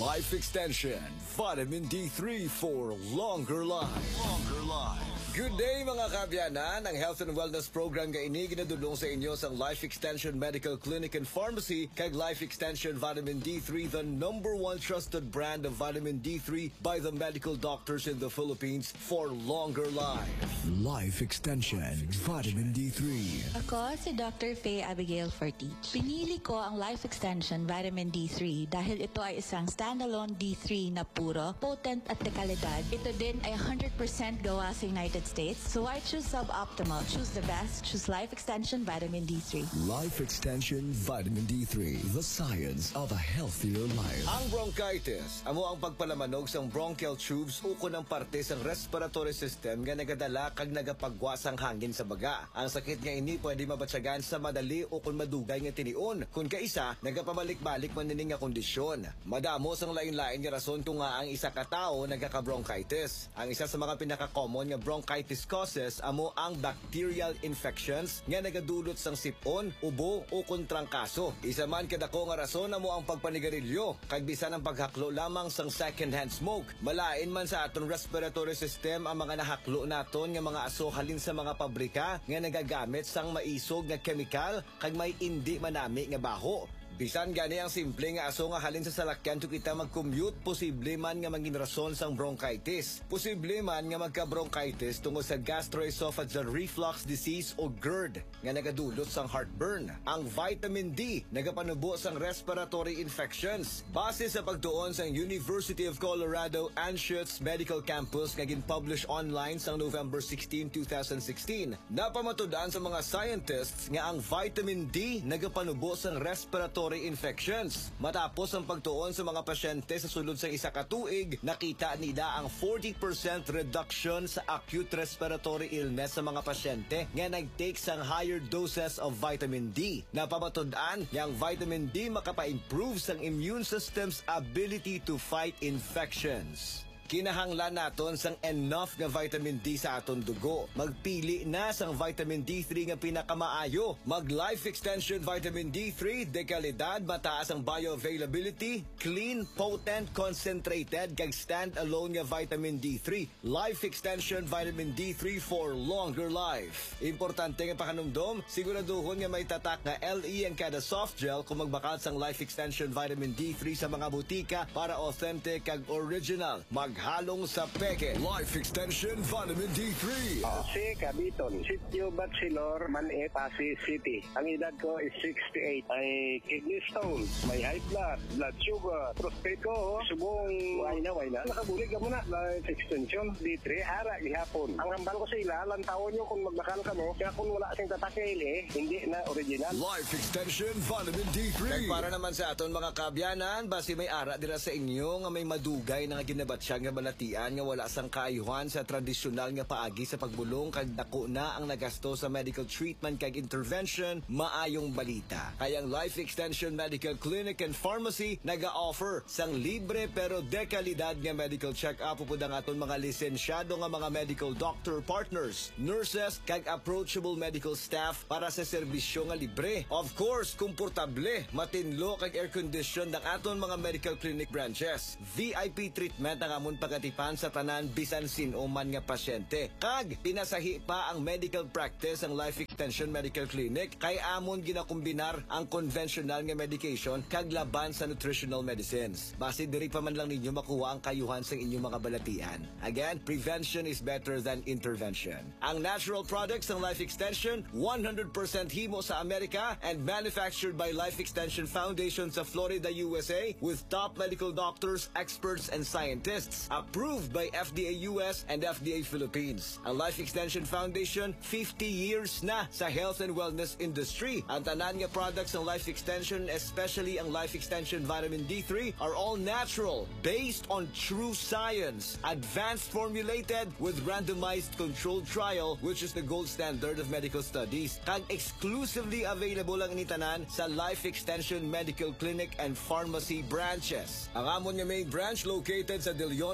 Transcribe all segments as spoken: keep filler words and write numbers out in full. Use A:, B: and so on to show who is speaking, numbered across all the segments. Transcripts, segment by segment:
A: Life Extension, Vitamin D three for longer life. Longer life. Good day mga kabyanan, ang Health and Wellness Program nga ini ginadulong sa inyo sa Life Extension Medical Clinic and Pharmacy kag Life Extension Vitamin D three, the number one trusted brand of vitamin D three by the medical doctors in the Philippines for longer life. Life Extension Vitamin D three.
B: Ako si Doctor Faye Abigail Fortich. Pinili ko ang Life Extension Vitamin D three dahil ito ay isang standalone D three na puro, potent at dekalidad. Ito din ay one hundred percent gawa sa United States, so I choose suboptimal. Choose the best. Choose Life Extension Vitamin D three.
A: Life Extension Vitamin D three, the science of a healthier life. Ang bronchitis, amo ang pagpalamanog sang bronchial tubes uko ng parte sang respiratory system nga nagadala kag nagapagwas ang hangin sa baga. Ang sakit nga ini pwede mabatsagan sa madali o kung madugay nga tinion. Kung kaisa, nagapabalik-balik man nining nga kondisyon. Madamo sang lain-lain nga rason kung nga ang isa ka tao nagaka-bronchitis. Ang isa sa mga pinaka-common nga bronchitis causes amo ang bacterial infections nga nagadulot sang sipon, ubo o kontrangkaso. Isa man kadako nga rason amo ang pagpanigarilyo kag bisan ang paghaklo lamang sang second-hand smoke. Malain man sa aton respiratory system ang mga nahaklo naton nga mga aso halin sa mga pabrika nga nagagamit sang maisog nga chemical kag may indi manami nga baho. Bisan gani ang simple nga aso nga halin sa salakyan to kita mag-commute, posible man nga maging rason sang bronchitis. Posible man nga magka-bronchitis tungod sa gastroesophageal reflux disease o GERD nga nagadulot sang heartburn. Ang vitamin D nagapanubo sang respiratory infections. Base sa pagtuon sang University of Colorado Anschutz Medical Campus nga gin-publish online sang November sixteenth, twenty sixteen, napamatudan sa mga scientists nga ang vitamin D nagapanubo sang respiratory infections. Matapos ang pagtuon sa mga pasyente sa sulod sa isa ka tuig, nakita nila ang forty percent reduction sa acute respiratory illness sa mga pasyente nga nag-take sang higher doses of vitamin D. Napamatudan nga ang vitamin D makapa-improve sang immune system's ability to fight infections. Kinahanglan naton sang enough nga vitamin D sa aton dugo. Magpili na sang vitamin D three nga pinakamaayo. Mag Life Extension Vitamin D three, dekalidad, mataas ang bioavailability, clean, potent, concentrated, kag stand-alone nga vitamin D three. Life Extension Vitamin D three for longer life. Importante nga pakanumdom, siguraduhon nga may tatak na L E ang kada soft gel kung magbakal sang Life Extension Vitamin D three sa mga butika para authentic kag original. Mag halong sa peke. Life Extension Vitamin D three.
C: Jose Cabiton, Sitio Bachelor, Manit, Pasig City. Ang edad ko is sixty-eight. Ay kidney stone, may high blood, blood sugar, prostate ko, subong way na, way na. Nakabulig ka muna. Life Extension D three, ara, gihapon. Ang hambal ko sa ila, lantawan nyo kung magbakal ka mo, kaya kung wala sing tatakil eh, hindi na original.
A: Life Extension Vitamin D three. Kag para naman sa aton mga kabyanan, basi may ara dira sa inyo nga may madugay na ginabatsyag nga balatian nga wala sang kaayuhan sa tradisyonal nga paagi sa pagbulong kag dako na ang nagasto sa medical treatment kag intervention, maayong balita. Kaya ang Life Extension Medical Clinic and Pharmacy naga-offer sang libre pero dekalidad nga medical check-up upod ang aton mga lisensyado nga mga medical doctor partners, nurses kag approachable medical staff para sa serbisyo nga libre. Of course, komportable, matinlo kag air condition ng aton mga medical clinic branches. V I P treatment ang amon pagatipan sa tanan bisan sino man nga pasyente. Kag pinasahi pa ang medical practice ang Life Extension Medical Clinic kay amon ginakombinar ang conventional nga medication kag laban sa nutritional medicines. Base diri pa man lang ninyo makuha ang kayuhan sa inyong mga balatian. Again, prevention is better than intervention. Ang natural products ng Life Extension, one hundred percent himo sa Amerika and manufactured by Life Extension Foundation sa Florida, U S A with top medical doctors, experts and scientists. Approved by F D A U S and F D A Philippines. Ang Life Extension Foundation, fifty years na sa health and wellness industry. Ang tanan nga products ng Life Extension, especially ang Life Extension Vitamin D three, are all natural, based on true science, advanced formulated with randomized controlled trial, which is the gold standard of medical studies. Kag exclusively available ang initanan sa Life Extension Medical Clinic and Pharmacy branches. Ang amon nga main branch located sa De Leon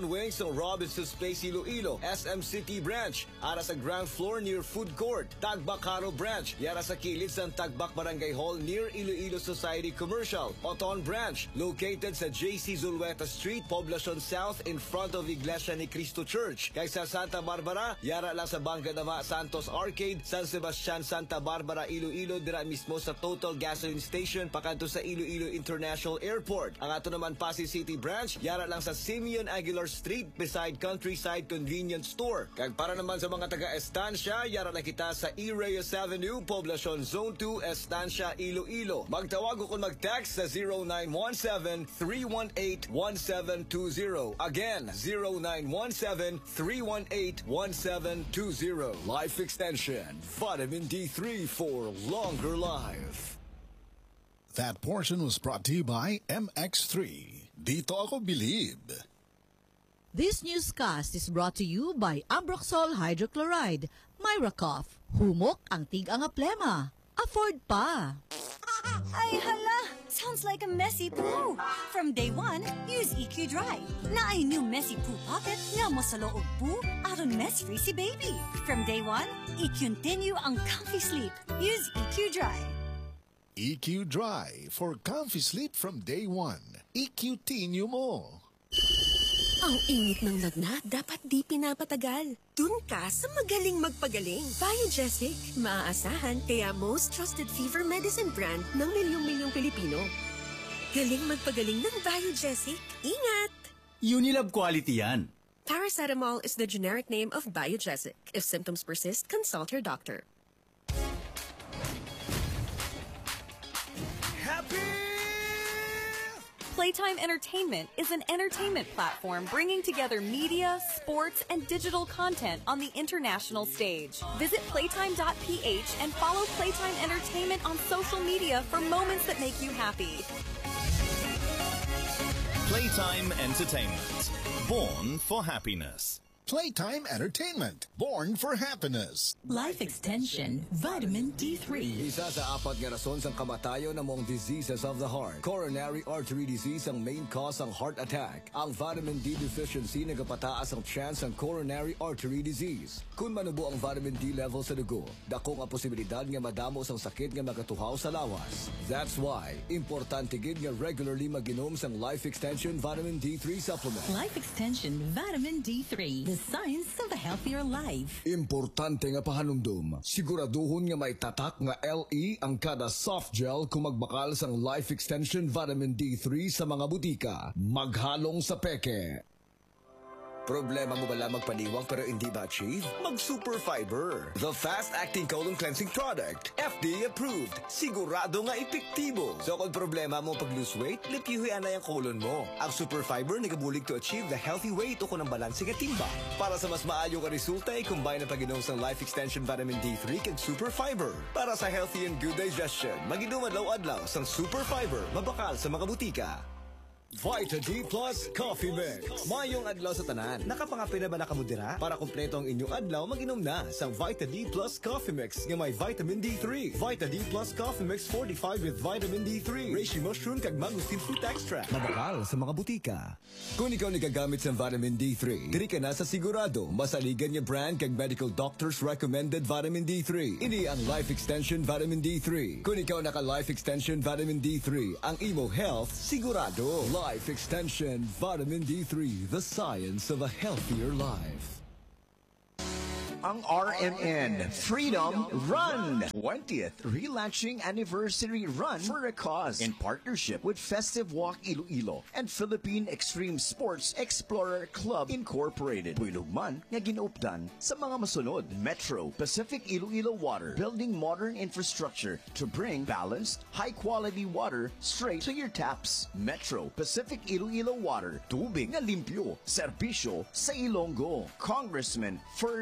A: Chicken wings ng Robinson's Place Iloilo, S M City Branch, ara sa ground floor near Food Court. Tagbak Haro Branch, yara sa kilid sa Tagbak Barangay Hall near Iloilo Society Commercial. Oton Branch, located sa J C Zulueta Street, Poblacion South, in front of Iglesia ni Cristo Church. Kaysa Santa Barbara, yara lang sa Bangka Dama Santos Arcade, San Sebastian, Santa Barbara, Iloilo, dira mismo sa Total Gasoline Station, pakanto sa Iloilo International Airport. Ang ato naman Pasig City Branch, yara lang sa Simeon Aguilar Street beside Countryside Convenience Store. Kag para naman sa mga taga-Estancia, yara na kita sa E. Reyes Avenue, Poblacion Zone two, Estancia, Iloilo. Magtawag o kung mag-text sa zero nine one seven, three one eight, one seven two zero. Again, zero nine one seven, three one eight, one seven two zero. Life Extension, Vitamin D three for longer life.
D: That portion was brought to you by M X three. Dito ako bilib.
E: This newscast is brought to you by Ambroxol Hydrochloride, Myracoff, Humok ang tig-ang plema. Afford pa.
F: Ay hala! Sounds like a messy poo. From day one, use E Q Dry. Na ay new messy poo pocket nga mo sa loob poo, aron mess-free si baby. From day one, i-continue ang comfy sleep. Use E Q Dry.
D: E Q Dry for comfy sleep from day one. E Q Tinyo mo.
G: Ang init ng lagnat, dapat di pinapatagal. Dun ka sa magaling magpagaling. Biogesic, maaasahan kaya most trusted fever medicine brand ng milyong-milyong Pilipino. Galing magpagaling ng Biogesic. Ingat!
H: Unilab quality yan.
G: Paracetamol is the generic name of Biogesic. If symptoms persist, consult your doctor.
I: Playtime Entertainment is an entertainment platform bringing together media, sports, and digital content on the international stage. Visit playtime dot p h and follow Playtime Entertainment on social media for moments that make you happy.
H: Playtime Entertainment. Born for happiness.
D: Playtime Entertainment. Born for happiness.
E: Life Extension, Vitamin D three.
A: Isa sa apat nga rason sang kamatayon ng mga diseases of the heart. Coronary artery disease ang main cause ng heart attack. Ang vitamin D deficiency nagapataas ang chance ng coronary artery disease. Kung manubo ang vitamin D level sa dugo, dako nga posibilidad nga madamo sang sakit nga magatuhaw sa lawas. That's why, importante gid nga regularly mag-inom sang Life Extension Vitamin D three supplement.
E: Life Extension, Vitamin D three. The science of a healthier life.
A: Importante nga pahanumdum. Siguraduhon nga may tatak nga L E ang kada soft gel kung magbakal sang Life Extension Vitamin D three sa mga butika. Maghalong sa peke. Problema mo bala magpaniwang pero hindi ba-achieve? Mag-Super Fiber. The fast-acting colon cleansing product. F D A approved. Sigurado nga epektibo. So kung problema mo pag-lose weight, lipihuyan na yung colon mo. Ang Super Fiber nagabulig to achieve the healthy weight o kung ang balanse nga timba. Para sa mas maayo ka resulta, i-combine na pag-inom sa Life Extension Vitamin D three kag Super Fiber. Para sa healthy and good digestion, mag-inom adlaw-adlaw sa Super Fiber. Mabakal sa mga butika. Vita D Plus Coffee Mix. Mayong adlaw sa tanan. Nakapangapin na ba nakamudira? Para kompleto ang inyong adlaw, mag-inom na sa Vita D Plus Coffee Mix nga may vitamin D three. Vita D Plus Coffee Mix fortified with vitamin D three. Reishi mushroom kag mangosteen fruit extract. Mabakal sa mga butika. Kung ikaw nagagamit sa vitamin D three, diri ka na sa sigurado. Masaligan nga brand kag medical doctors recommended vitamin D three. Ini ang Life Extension Vitamin D three. Kung ikaw naka Life Extension Vitamin D three, ang imo health sigurado. Life Extension Vitamin D three, the science of a healthier life.
J: Ang R M N Freedom Run twentieth Relaunching Anniversary Run for a Cause in partnership with Festive Walk Iloilo and Philippine Extreme Sports Explorer Club Incorporated. Pulugman nga ginupdan sa mga masunod: Metro Pacific Iloilo Water, building modern infrastructure to bring balanced, high-quality water straight to your taps. Metro Pacific Iloilo Water, tubig na limpyo, serbisyo sa Ilonggo. Congressman Ferge B.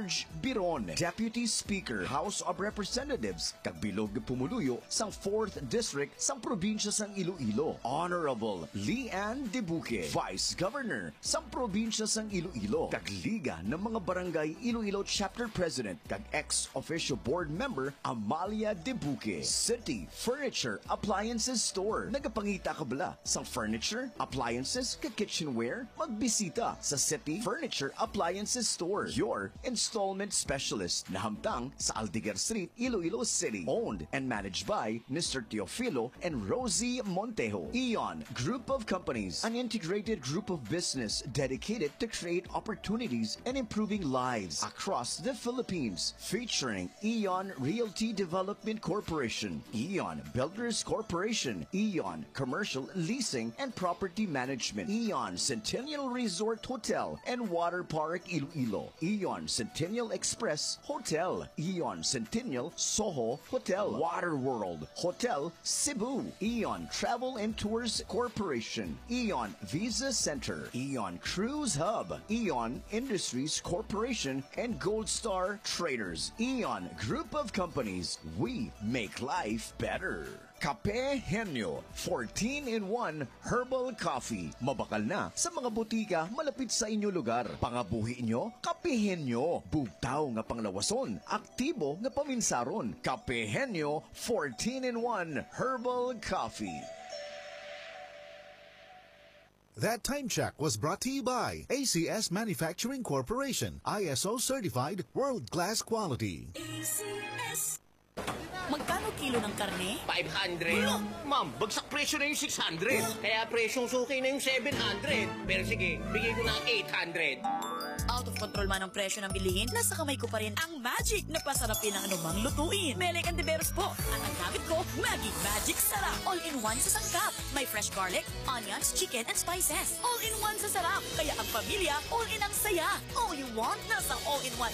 J: Biron, Deputy Speaker, House of Representatives, kag bilog pumuluyo sang fourth District sang probinsya sang Iloilo. Honorable Leanne Debuque, Vice Governor sang probinsya sang Iloilo, kag Liga ng mga Barangay Iloilo Chapter President, kag ex-official board member Amalia Debuque. City Furniture Appliances Store, nagapangita ka bala sang furniture, appliances, kag kitchenware? Magbisita sa City Furniture Appliances Store, your installment specialist na hamtang sa Aldeguer Street, Iloilo City. Owned and managed by Mister Teofilo and Rosie Montejo. Eon Group of Companies, an integrated group of business dedicated to create opportunities and improving lives across the Philippines. Featuring Eon Realty Development Corporation, Eon Builders Corporation, Eon Commercial Leasing and Property Management, Eon Centennial Resort Hotel and Water Park Iloilo, Eon Centennial Express Hotel, Eon Centennial Soho Hotel, Water World Hotel Cebu, Eon Travel and Tours Corporation, Eon Visa Center, Eon Cruise Hub, Eon Industries Corporation, and Gold Star Traders. Eon Group of Companies, we make life better. Kape Henyo, fourteen in one herbal coffee. Mabakal na sa mga butika malapit sa inyo lugar. Pangabuhi nyo, Kape Henyo. Bugtaw nga panglawason, aktibo nga paminsaron. Kape Henyo, fourteen in one herbal coffee.
D: That time check was brought to you by A C S Manufacturing Corporation, I S O certified world-class quality.
K: A C S. Magkano kilo ng karne?
L: five hundred. Wala. Ma'am, bagsak presyo na yung six hundred. Kaya presyong suki na yung seven hundred. Pero sige, bigay ko na ang eight hundred.
K: Out of control man ang presyo ng bilihin, nasa kamay ko pa rin ang magic na pasarapin ang anumang lutuin. Melek and Diveros po. At ang gamit ko, Maggi Magic Sarap. All-in-one sa sangkap. May fresh garlic, onions, chicken, and spices. All-in-one sa sarap. Kaya ang pamilya, all-in ang saya. All you want, nasa all-in-one